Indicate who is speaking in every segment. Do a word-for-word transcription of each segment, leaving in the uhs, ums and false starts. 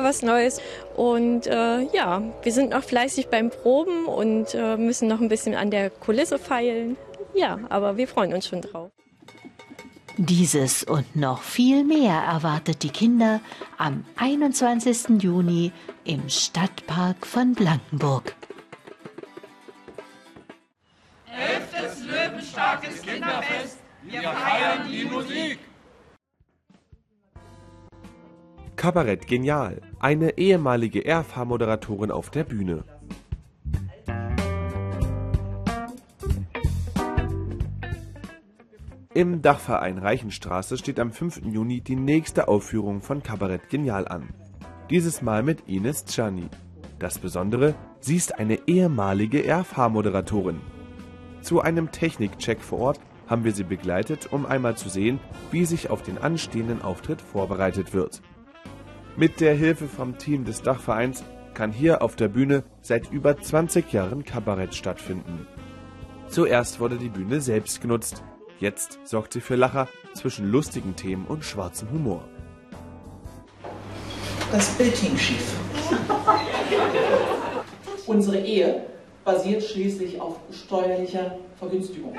Speaker 1: was Neues. Und äh, ja, wir sind noch fleißig beim Proben und äh, müssen noch ein bisschen an der Kulisse feilen. Ja, aber wir freuen uns schon drauf.
Speaker 2: Dieses und noch viel mehr erwartet die Kinder am einundzwanzigsten Juni im Stadtpark von Blankenburg.
Speaker 3: Elftes löwenstarkes Kinderfest, wir feiern die Musik.
Speaker 4: Kabarett Genial, eine ehemalige R F H-Moderatorin auf der Bühne. Im Dachverein Reichenstraße steht am fünften Juni die nächste Aufführung von Kabarett Genial an. Dieses Mal mit Ines Czerny. Das Besondere, sie ist eine ehemalige R F H-Moderatorin. Zu einem Technikcheck vor Ort haben wir sie begleitet, um einmal zu sehen, wie sich auf den anstehenden Auftritt vorbereitet wird. Mit der Hilfe vom Team des Dachvereins kann hier auf der Bühne seit über zwanzig Jahren Kabarett stattfinden. Zuerst wurde die Bühne selbst genutzt. Jetzt sorgt sie für Lacher zwischen lustigen Themen und schwarzem Humor.
Speaker 5: Das Bild hing schief. Unsere Ehe basiert schließlich auf steuerlicher Vergünstigung.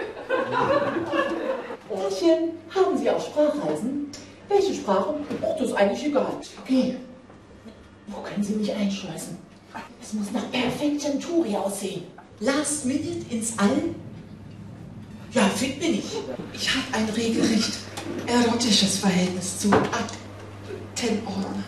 Speaker 5: Herrchen, haben Sie auch Sprachreisen? Welche Sprache? Oh, das ist eigentlich egal. Okay, wo können Sie mich einschleusen? Es muss nach perfektem Touri aussehen. Last minute ins All? Ja, fit bin ich. Ich habe ein regelrecht erotisches Verhältnis zu Aktenordner.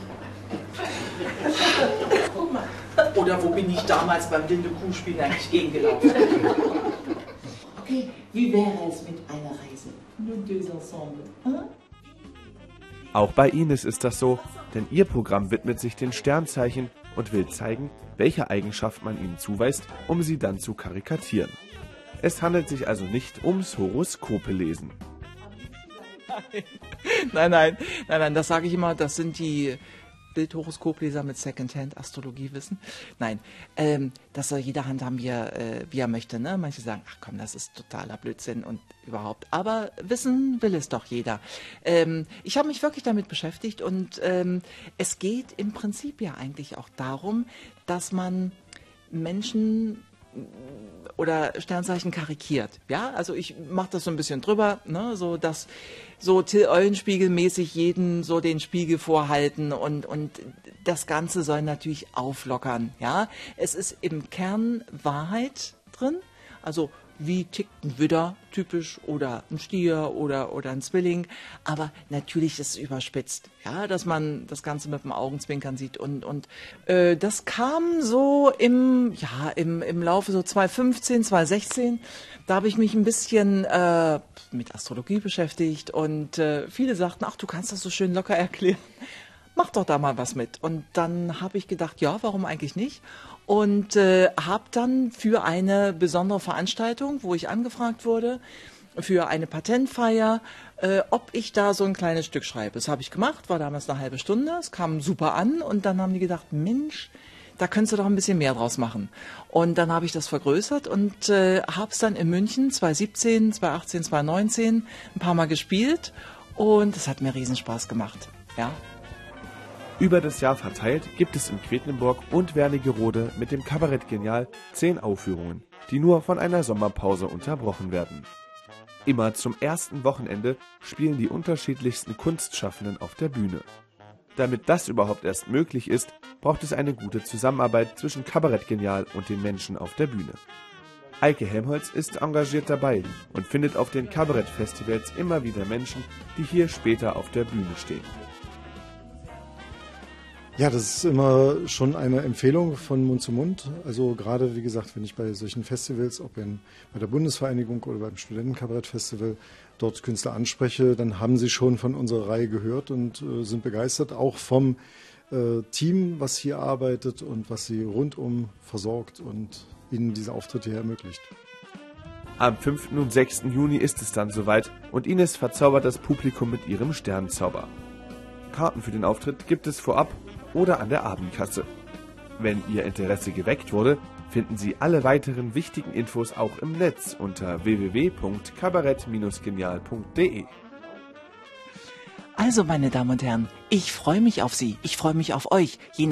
Speaker 5: Guck mal. Oder wo bin ich damals beim Linde Kuhspiel eigentlich gegengelaufen? Okay, wie wäre es mit einer Reise? Nous deux ensemble. Hm?
Speaker 4: Auch bei Ines ist das so, denn ihr Programm widmet sich den Sternzeichen und will zeigen, welche Eigenschaft man ihnen zuweist, um sie dann zu karikatieren. Es handelt sich also nicht ums Horoskope-Lesen.
Speaker 6: Nein, nein, nein, nein, das sage ich immer, das sind die Bildhoroskopleser mit Secondhand-Astrologiewissen. Nein, ähm, das soll jeder handhaben, wie er, äh, wie er möchte. Ne? Manche sagen, ach komm, das ist totaler Blödsinn und überhaupt. Aber wissen will es doch jeder. Ähm, ich habe mich wirklich damit beschäftigt und ähm, es geht im Prinzip ja eigentlich auch darum, dass man Menschen oder Sternzeichen karikiert, ja, also ich mache das so ein bisschen drüber, ne, so dass so Till Eulenspiegel mäßig jeden so den Spiegel vorhalten und und das Ganze soll natürlich auflockern, ja, es ist im Kern Wahrheit drin, also wie tickt ein Widder typisch oder ein Stier oder, oder ein Zwilling. Aber natürlich ist es überspitzt, ja, dass man das Ganze mit dem Augenzwinkern sieht. Und, und äh, das kam so im, ja, im, im Laufe so zwanzig fünfzehn, zwanzig sechzehn. Da habe ich mich ein bisschen äh, mit Astrologie beschäftigt und äh, viele sagten, ach, du kannst das so schön locker erklären. Mach doch da mal was mit. Und dann habe ich gedacht, ja, warum eigentlich nicht? Und äh, habe dann für eine besondere Veranstaltung, wo ich angefragt wurde, für eine Patentfeier, äh, ob ich da so ein kleines Stück schreibe. Das habe ich gemacht, war damals eine halbe Stunde, es kam super an und dann haben die gedacht, Mensch, da könntest du doch ein bisschen mehr draus machen. Und dann habe ich das vergrößert und äh, habe es dann in München zwanzig siebzehn, zwanzig achtzehn, zwanzig neunzehn ein paar Mal gespielt und es hat mir riesen Spaß gemacht, ja.
Speaker 4: Über das Jahr verteilt gibt es in Quedlinburg und Wernigerode mit dem Kabarett Genial zehn Aufführungen, die nur von einer Sommerpause unterbrochen werden. Immer zum ersten Wochenende spielen die unterschiedlichsten Kunstschaffenden auf der Bühne. Damit das überhaupt erst möglich ist, braucht es eine gute Zusammenarbeit zwischen Kabarett Genial und den Menschen auf der Bühne. Eike Helmholtz ist engagiert dabei und findet auf den Kabarettfestivals immer wieder Menschen, die hier später auf der Bühne stehen.
Speaker 7: Ja, das ist immer schon eine Empfehlung von Mund zu Mund. Also gerade, wie gesagt, wenn ich bei solchen Festivals, ob in, bei der Bundesvereinigung oder beim Studentenkabarettfestival dort Künstler anspreche, dann haben sie schon von unserer Reihe gehört und äh, sind begeistert, auch vom äh, Team, was hier arbeitet und was sie rundum versorgt und ihnen diese Auftritte hier ermöglicht.
Speaker 4: Am fünften und sechsten Juni ist es dann soweit und Ines verzaubert das Publikum mit ihrem Sternzauber. Karten für den Auftritt gibt es vorab oder an der Abendkasse. Wenn Ihr Interesse geweckt wurde, finden Sie alle weiteren wichtigen Infos auch im Netz unter w w w punkt kabarett Bindestrich genial punkt de.
Speaker 6: Also, meine Damen und Herren, ich freue mich auf Sie, ich freue mich auf euch. Je